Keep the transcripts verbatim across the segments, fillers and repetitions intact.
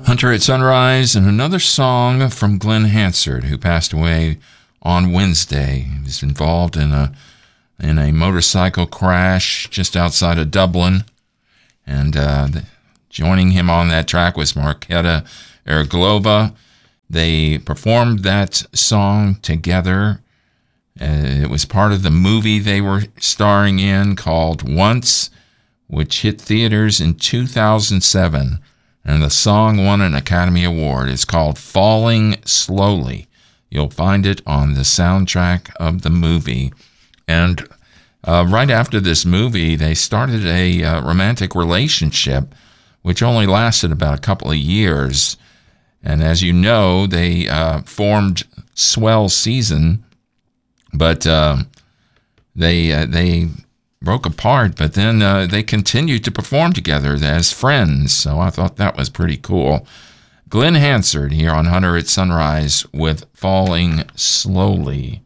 Hunter at Sunrise, and another song from Glenn Hansard, who passed away on Wednesday. He was involved in a in a motorcycle crash just outside of Dublin, and uh, joining him on that track was Marketa Irglova. They performed that song together. Uh, it was part of the movie they were starring in called Once, which hit theaters in two thousand seven. And the song won an Academy Award. It's called Falling Slowly. You'll find it on the soundtrack of the movie. And uh, right after this movie, they started a uh, romantic relationship, which only lasted about a couple of years. And as you know, they uh, formed Swell Season, but uh, they uh, they broke apart, but then uh, they continued to perform together as friends, so I thought that was pretty cool. Glenn Hansard here on Hunter at Sunrise with Falling Slowly.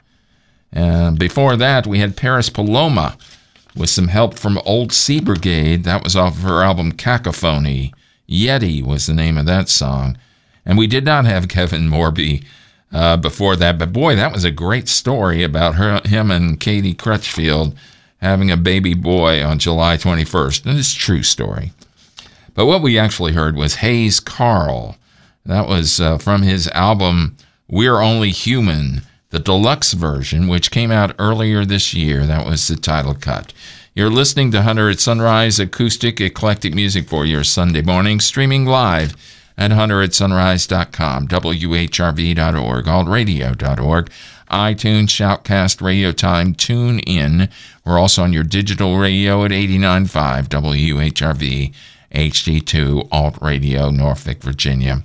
And before that, we had Paris Paloma with some help from Old Sea Brigade. That was off of her album Cacophony. Yeti was the name of that song. And we did not have Kevin Morby uh, before that, but boy, that was a great story about her, him and Katie Crutchfield having a baby boy on July twenty-first. And it's a true story. But what we actually heard was Hayes Carll. That was uh, from his album We're Only Human, the deluxe version, which came out earlier this year. That was the title cut. You're listening to Hunter at Sunrise, acoustic, eclectic music for your Sunday morning, streaming live at hunter at sunrise dot com, W H R V dot org, alt radio dot org, iTunes, Shoutcast, Radio Time, Tune In. We're also on your digital radio at eighty-nine point five W H R V, H D two, Alt Radio, Norfolk, Virginia.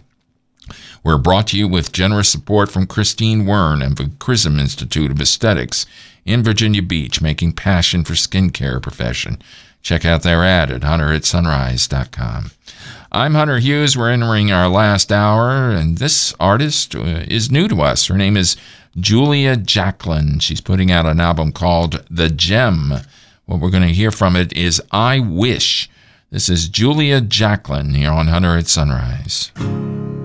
We're brought to you with generous support from Christine Wern and the Chrism Institute of Aesthetics in Virginia Beach, making passion for skincare profession. Check out their ad at hunter at sunrise dot com. I'm Hunter Hughes. We're entering our last hour, and this artist is new to us. Her name is Julia Jacklin. She's putting out an album called The Gem. What we're going to hear from it is I Wish. This is Julia Jacklin here on Hunter at Sunrise.